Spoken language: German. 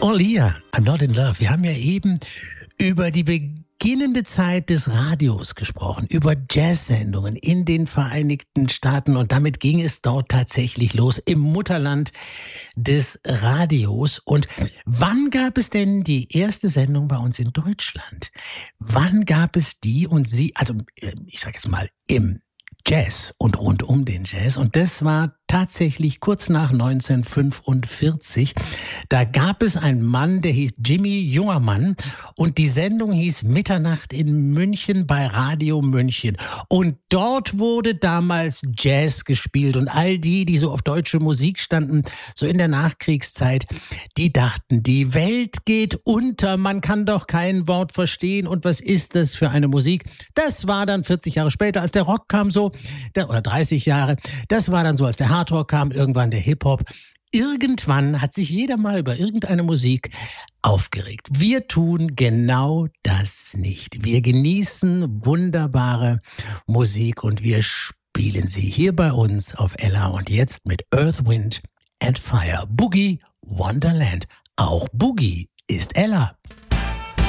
Aaliyah, I'm Not in Love. Wir haben ja eben über die beginnende Zeit des Radios gesprochen, über Jazz-Sendungen in den Vereinigten Staaten, und damit ging es dort tatsächlich los, im Mutterland des Radios. Und wann gab es denn die erste Sendung bei uns in Deutschland? Wann gab es die? Und ich sage jetzt mal, im Jazz und rund um den Jazz. Und das war tatsächlich kurz nach 1945. Da gab es einen Mann, der hieß Jimmy Jungermann, und die Sendung hieß Mitternacht in München bei Radio München. Und dort wurde damals Jazz gespielt, und all die so auf deutsche Musik standen, so in der Nachkriegszeit, die dachten, die Welt geht unter, man kann doch kein Wort verstehen, und was ist das für eine Musik? Das war dann 40 Jahre später, als der Rock kam, oder 30 Jahre, das war dann so, als der Hardrock kam, irgendwann der Hip-Hop. Irgendwann hat sich jeder mal über irgendeine Musik aufgeregt. Wir tun genau das nicht. Wir genießen wunderbare Musik und wir spielen sie hier bei uns auf Ella, und jetzt mit Earth, Wind and Fire. Boogie Wonderland. Auch Boogie ist Ella.